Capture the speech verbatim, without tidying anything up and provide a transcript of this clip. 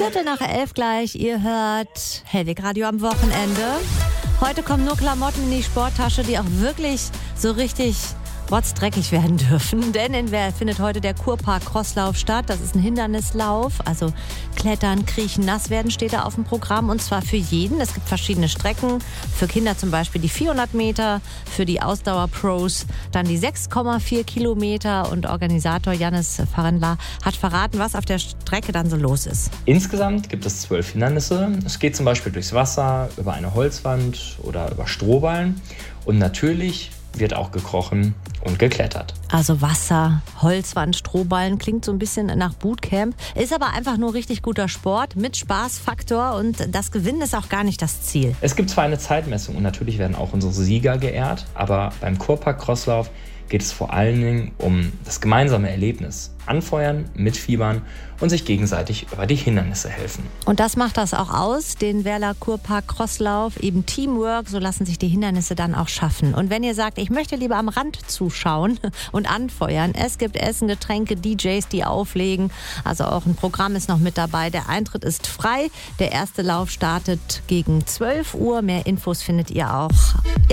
Viertel nach elf gleich. Ihr hört Hellwig Radio am Wochenende. Heute kommen nur Klamotten in die Sporttasche, die auch wirklich so richtig rotztreckig werden dürfen. Denn in Werl findet heute der Kurpark Crosslauf statt. Das ist ein Hindernislauf, also Klettern, Kriechen, nass werden steht da auf dem Programm. Und zwar für jeden. Es gibt verschiedene Strecken. Für Kinder zum Beispiel die vierhundert Meter, für die Ausdauer-Pros dann die sechs Komma vier Kilometer. Und Organisator Jannis Farendler hat verraten, was auf der Strecke dann so los ist. Insgesamt gibt es zwölf Hindernisse. Es geht zum Beispiel durchs Wasser, über eine Holzwand oder über Strohballen. Und natürlich wird auch gekrochen und geklettert. Also Wasser, Holzwand, Strohballen, klingt so ein bisschen nach Bootcamp. Ist aber einfach nur richtig guter Sport mit Spaßfaktor und das Gewinnen ist auch gar nicht das Ziel. Es gibt zwar eine Zeitmessung und natürlich werden auch unsere Sieger geehrt, aber beim Kurpark Crosslauf geht es vor allen Dingen um das gemeinsame Erlebnis. Anfeuern, mitfiebern und sich gegenseitig über die Hindernisse helfen. Und das macht das auch aus, den Werler Kurpark Crosslauf, eben Teamwork, so lassen sich die Hindernisse dann auch schaffen. Und wenn ihr sagt, ich möchte lieber am Rand zuschauen und anfeuern, es gibt Essen, Getränke, D Js, die auflegen, also auch ein Programm ist noch mit dabei. Der Eintritt ist frei, der erste Lauf startet gegen zwölf Uhr, mehr Infos findet ihr auch